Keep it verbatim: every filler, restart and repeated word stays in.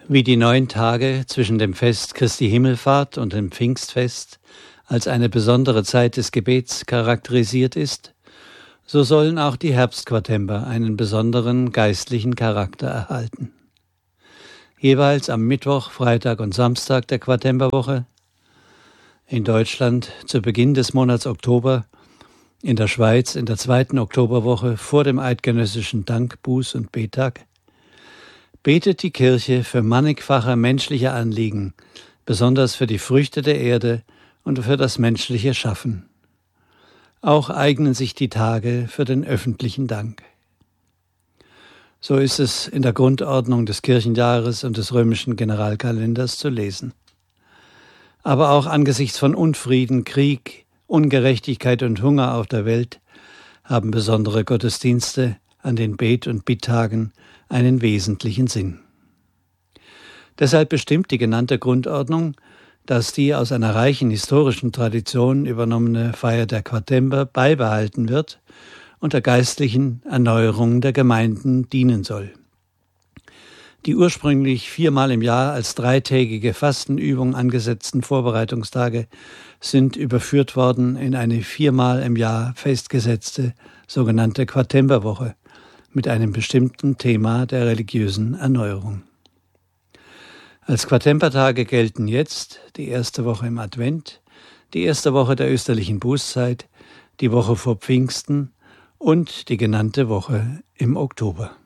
Wie die neun Tage zwischen dem Fest Christi Himmelfahrt und dem Pfingstfest als eine besondere Zeit des Gebets charakterisiert ist, so sollen auch die Herbstquartember einen besonderen geistlichen Charakter erhalten. Jeweils am Mittwoch, Freitag und Samstag der Quartemberwoche, in Deutschland zu Beginn des Monats Oktober, in der Schweiz in der zweiten Oktoberwoche vor dem eidgenössischen Dank-, Buß- und Bettag, betet die Kirche für mannigfache menschliche Anliegen, besonders für die Früchte der Erde und für das menschliche Schaffen. Auch eignen sich die Tage für den öffentlichen Dank. So ist es in der Grundordnung des Kirchenjahres und des römischen Generalkalenders zu lesen. Aber auch angesichts von Unfrieden, Krieg, Ungerechtigkeit und Hunger auf der Welt haben besondere Gottesdienste an den Bet- und Bitttagen einen wesentlichen Sinn. Deshalb bestimmt die genannte Grundordnung, dass die aus einer reichen historischen Tradition übernommene Feier der Quartember beibehalten wird und der geistlichen Erneuerung der Gemeinden dienen soll. Die ursprünglich viermal im Jahr als dreitägige Fastenübung angesetzten Vorbereitungstage sind überführt worden in eine viermal im Jahr festgesetzte sogenannte Quartemberwoche mit einem bestimmten Thema der religiösen Erneuerung. Als Quartembertage gelten jetzt die erste Woche im Advent, die erste Woche der österlichen Bußzeit, die Woche vor Pfingsten und die genannte Woche im Oktober.